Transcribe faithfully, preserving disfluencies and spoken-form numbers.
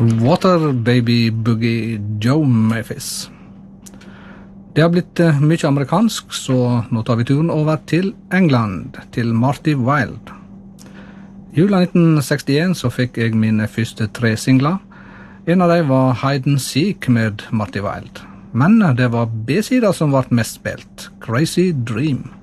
Water Baby Boogie Joe Memphis. Det har blitt mye amerikansk, så nå tar vi turen over til England, til Marty Wilde. Jula nitten sekstien så fikk jeg mine første tre singler. En av dem var Hide and Seek med Marty Wilde. Men det var B-sida som var mest spilt, Crazy Dream.